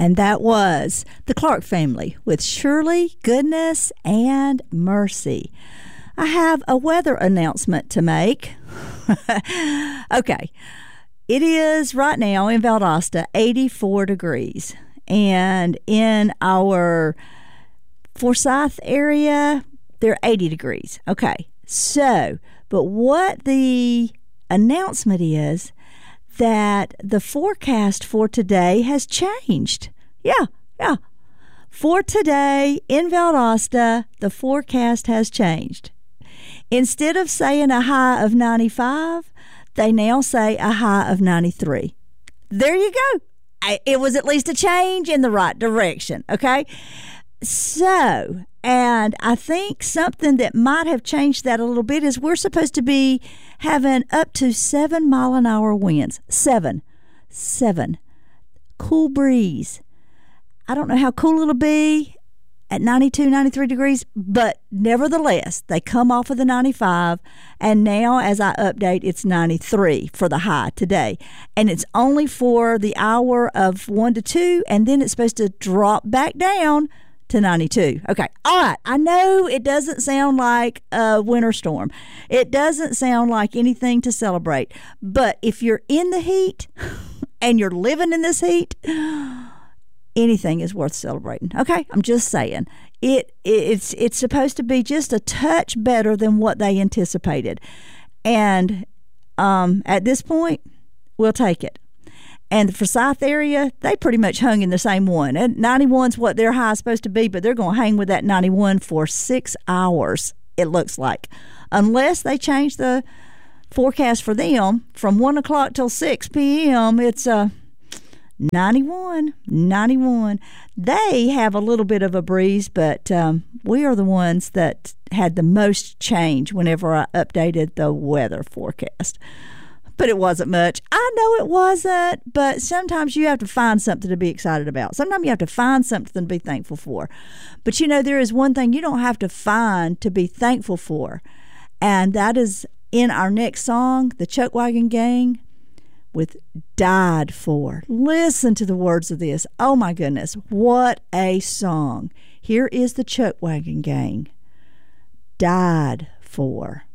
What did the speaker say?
And that was the Clark Family with Surely, Goodness, and Mercy. I have a weather announcement to make. Okay. It is right now in Valdosta 84 degrees. And in our Forsyth area, they're 80 degrees. Okay. So, but what the announcement is that the forecast for today has changed. Yeah. For today in Valdosta, the forecast has changed. Instead of saying a high of 95, they now say a high of 93. There you go. It was at least a change in the right direction, okay? So, and I think something that might have changed that a little bit is we're supposed to be having up to 7-mile-an-hour winds. Seven. Cool breeze. I don't know how cool it'll be at 92, 93 degrees, but nevertheless, they come off of the 95, and now as I update, it's 93 for the high today. And it's only for the hour of 1 to 2, and then it's supposed to drop back down to 92. Okay, all right. I know it doesn't sound like a winter storm. It doesn't sound like anything to celebrate. But if you're in the heat and you're living in this heat, anything is worth celebrating. Okay, I'm just saying. It's supposed to be just a touch better than what they anticipated. And at this point, we'll take it. And the Forsyth area, they pretty much hung in the same one. And 91's what their high is supposed to be, but they're going to hang with that 91 for 6 hours, it looks like. Unless they change the forecast for them from 1 o'clock till 6 p.m., it's 91. They have a little bit of a breeze, but we are the ones that had the most change whenever I updated the weather forecast. But it wasn't much. I know it wasn't, but sometimes you have to find something to be excited about. Sometimes you have to find something to be thankful for. But you know, there is one thing you don't have to find to be thankful for, and that is in our next song, the Chuck Wagon Gang with Died For. Listen to the words of this. Oh my goodness, what a song. Here is the Chuck Wagon Gang, Died For.